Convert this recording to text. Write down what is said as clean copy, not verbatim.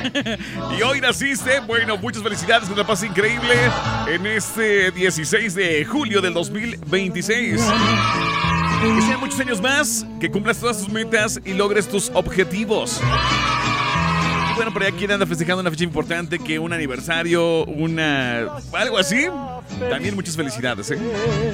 Y hoy naciste, bueno, muchas felicidades, que te pase increíble en este 16 de julio del 2026. Que sean muchos años más, que cumplas todas tus metas y logres tus objetivos. Y bueno, por ahí quien anda festejando una fecha importante, que un aniversario, algo así. También muchas felicidades, ¿eh?